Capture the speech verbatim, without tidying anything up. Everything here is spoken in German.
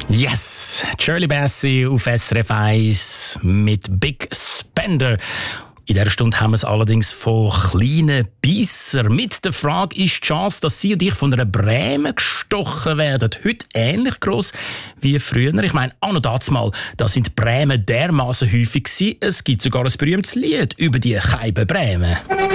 Yes, Shirley Bassey auf S R F eins mit Big Spender. In dieser Stunde haben wir es allerdings von kleinen Bisser. Mit der Frage, ist die Chance, dass Sie und ich von einer Breme gestochen werden, heute ähnlich gross wie früher? Ich meine, auch noch dazumal, da sind Bremen dermassen häufig gewesen. Es gibt sogar ein berühmtes Lied über die Keibenbremen.